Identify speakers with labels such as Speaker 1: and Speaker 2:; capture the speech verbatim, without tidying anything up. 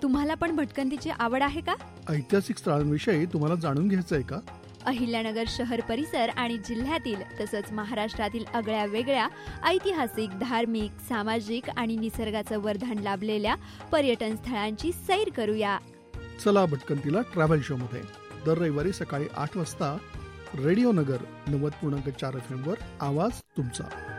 Speaker 1: तुम्हाला पण भटकंतीची आवड आहे का?
Speaker 2: ऐतिहासिक स्थळांविषयी तुम्हाला जाणून घ्यायचं आहे का?
Speaker 1: अहिल्यानगर शहर परिसर आणि जिल्ह्यातील तसंच महाराष्ट्रातील आगळ्या वेगळ्या ऐतिहासिक, धार्मिक, सामाजिक आणि निसर्गाचं वर्धन लाभलेल्या पर्यटन स्थळांची सैर करूया.
Speaker 2: चला भटकंतीला ट्रॅव्हल शो मध्ये दर रविवारी सकाळी आठ वाजता रेडिओ नगर नव्वद पूर्णांक चार एफ एम वर आवाज तुमचा.